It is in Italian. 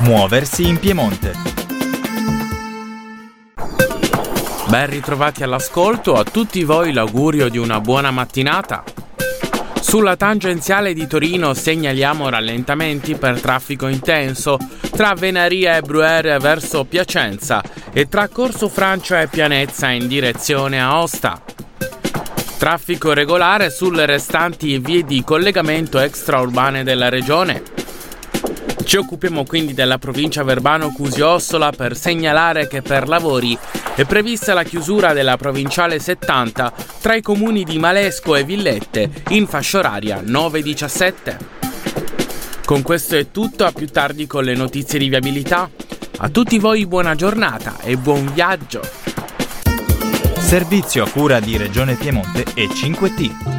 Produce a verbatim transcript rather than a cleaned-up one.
Muoversi in Piemonte. Ben ritrovati all'ascolto, a tutti voi l'augurio di una buona mattinata. Sulla tangenziale di Torino segnaliamo rallentamenti per traffico intenso tra Venaria e Bruyère verso Piacenza e tra Corso Francia e Pianezza in direzione Aosta. Traffico regolare sulle restanti vie di collegamento extraurbane della regione. Ci occupiamo quindi della provincia Verbano-Cusio-Ossola per segnalare che per lavori è prevista la chiusura della provinciale settanta tra i comuni di Malesco e Villette in fascia oraria nove diciassette. Con questo è tutto, a più tardi con le notizie di viabilità. A tutti voi buona giornata e buon viaggio! Servizio a cura di Regione Piemonte e cinque T.